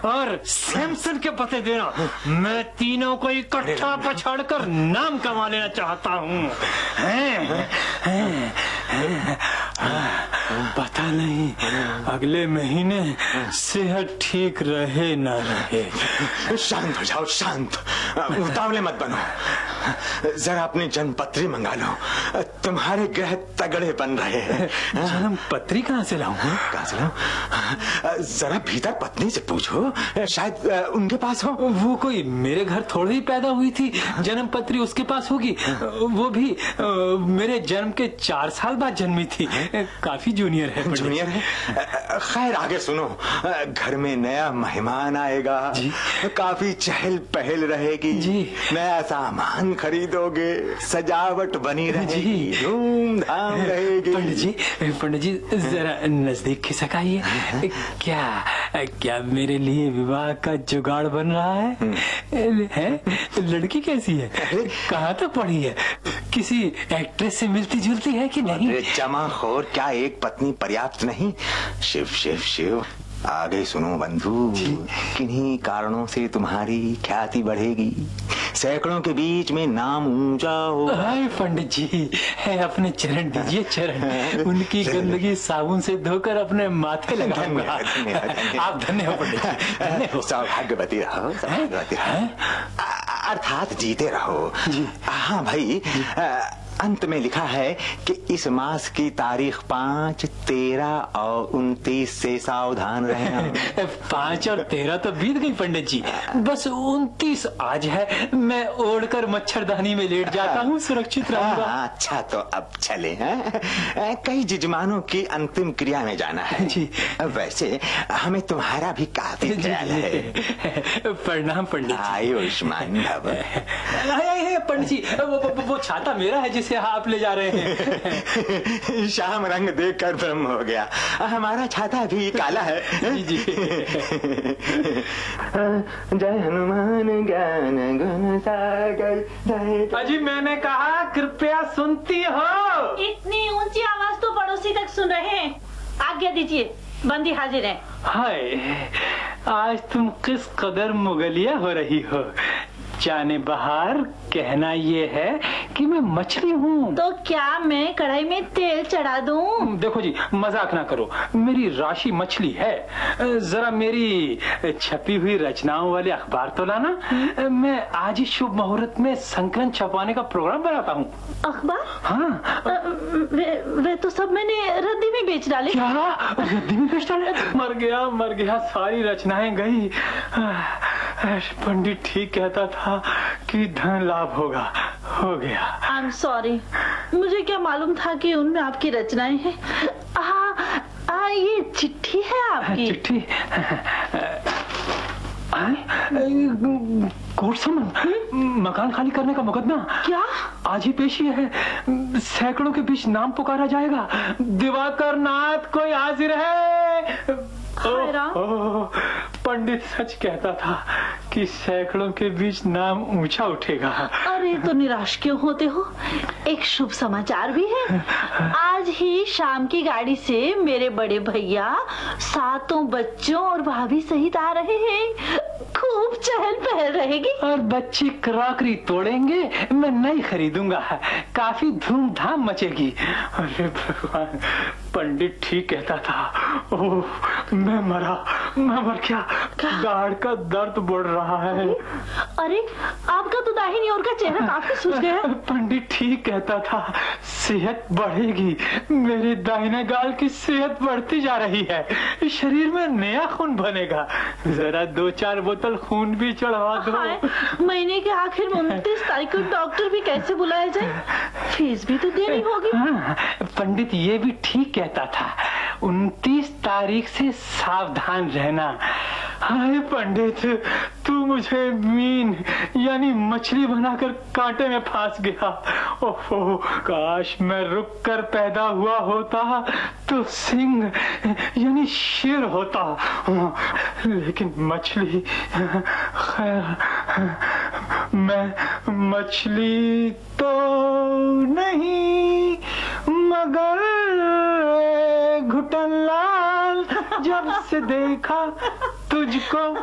और सैमसन के पते देना। मैं तीनों को इकट्ठा पछाड़कर नाम कमा लेना चाहता हूँ। पता नहीं अगले महीने सेहत ठीक रहे न रहे। शांत हो जाओ, शांत, उतावले मत बनो। जरा अपनी जन्मपत्री मंगा लो, तुम्हारे ग्रह तगड़े बन रहे हैं। जन्मपत्री कहाँ से लाऊं? कहाँ से लाऊं? जरा भीतर पत्नी से पूछो, शायद उनके पास हो। वो कोई मेरे घर थोड़ी ही पैदा हुई थी, जन्मपत्री उसके पास होगी। वो भी मेरे जन्म के 4 साल बाद जन्मी थी। काफी जूनियर है। जूनियर है? खैर आगे सुनो। घर में नया मेहमान आएगा जी। काफी चहल पहल रहेगी जी। नया सामान खरीदोगे, सजावट बनी रहेगी, धूमधाम रहेगी। पंडित जी जरा नजदीक खिसकाइए। क्या मेरे लिए विवाह का जुगाड़ बन रहा है? लड़की कैसी है? कहाँ तक पढ़ी है? किसी एक्ट्रेस से मिलती जुलती है कि नहीं? जमाखोर, क्या एक पत्नी पर्याप्त नहीं? शिव शिव शिव। आगे सुनो बंधु, किन्हीं कारणों से तुम्हारी ख्याति बढ़ेगी, सैकड़ों के बीच में नाम ऊंचा हो। पंडित जी अपने चरण दीजिए, चरण। उनकी गंदगी साबुन से धोकर अपने माथे लगाऊंगा। आप धन्य हो पंडित जी। सौभाग्यवती रहो, सौभाग्यवती रहो, अर्थात जीते रहो। हाँ भाई, अंत में लिखा है कि इस मास की तारीख 5, 13 और 29 से सावधान रहना। 5 और 13 तो बीत गई पंडित जी, बस 29 आज है। मैं ओढ़कर मच्छरदानी में लेट जाता हूँ, सुरक्षित रहूंगा। अच्छा तो अब चले हैं। कई जजमानों की अंतिम क्रिया में जाना है जी। वैसे हमें तुम्हारा भी काफी ख्याल है। प्रणाम पंडित जी। आयुष्मान भव। पंडित जी वो छाता मेरा है जिसे आप ले जा रहे हैं। शाम रंग देखकर ब्रह्म हो गया। हमारा छाता भी काला है। जी। जय हनुमान ज्ञान गुण सागर। अजी मैंने कहा कृपया सुनती हो? इतनी ऊंची आवाज तो पड़ोसी तक सुन रहे हैं। आज्ञा दीजिए, बंदी हाजिर है। हाय, आज तुम किस कदर मुगलिया हो रही हो। जाने बहार, कहना ये है कि मैं मछली हूँ। तो क्या मैं कढ़ाई में तेल चढ़ा दूँ? देखो जी, मजाक ना करो, मेरी राशि मछली है। जरा मेरी छपी हुई रचनाओं वाले अखबार तो लाना। मैं आज ही शुभ मुहूर्त में संकलन छपवाने का प्रोग्राम बनाता हूँ। अखबार? हाँ। वे तो सब मैंने रद्दी में बेच डाले। क्या? रद्दी में बेच डाले? मर गया, सारी रचनाएं गई। पंडित ठीक कहता था कि धन लाभ होगा, हो गया। आई एम सॉरी, मुझे क्या मालूम था कि उनमें आपकी रचनाएं हैं। ये चिट्ठी है आपकी? चिट्ठी? कोर्ट समन, मकान खाली करने का मुकदमा। क्या? आज ही पेशी है। सैकड़ों के बीच नाम पुकारा जाएगा। दिवाकर नाथ कोई हाजिर है? पंडित सच कहता था कि सैकड़ों के बीच नाम ऊंचा उठेगा। अरे तो निराश क्यों होते हो? एक शुभ समाचार भी है। आज ही शाम की गाड़ी से मेरे बड़े भैया 7 बच्चों और भाभी सहित आ रहे हैं। खूब चहल पहल रहेगी। और बच्चे क्रॉकरी तोड़ेंगे, मैं नहीं खरीदूंगा। काफी धूमधाम मचेगी। अरे भगवान, पंडित ठीक कहता था। ओह, मैं मर गया। गाढ़ का दर्द बढ़ रहा है। अरे आपका तो दाहिनी ओर का चेहरा काफी सूज गया। पंडित ठीक कहता था, सेहत बढ़ेगी। मेरे दाहिने गाल की सेहत बढ़ती जा रही है। शरीर में नया खून बनेगा। जरा 2-4 बोतल खून भी चढ़वा दो। महीने के आखिर 29 तारीख को डॉक्टर भी कैसे बुलाया जाए? फीस भी तो देनी होगी। पंडित ये भी ठीक कहता था, 29 तारीख से सावधान रहना। हाय पंडित, तू मुझे मीन यानी मछली बनाकर कांटे में फंस गया। ओहो, काश मैं रुक कर पैदा हुआ होता तो सिंह यानी शेर होता। लेकिन मछली, खैर मैं मछली तो नहीं, मगर घुटन लाल जब से देखा तुझको